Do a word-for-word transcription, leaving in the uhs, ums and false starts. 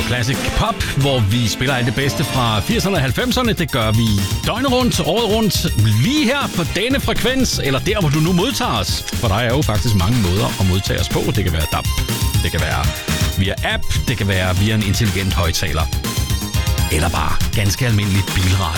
Classic Pop, hvor vi spiller alt det bedste fra firserne og halvfemserne. Det gør vi døgnet rundt, året rundt, lige her på denne frekvens, eller der, hvor du nu modtager os. For der er jo faktisk mange måder at modtage os på. Det kan være D A B, det kan være via app, det kan være via en intelligent højttaler, eller bare ganske almindelig bilradio.